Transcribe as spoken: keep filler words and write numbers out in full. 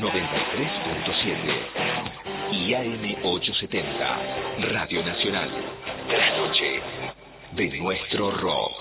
noventa y tres punto siete y A M ochocientos setenta, Radio Nacional. La noche de nuestro rock.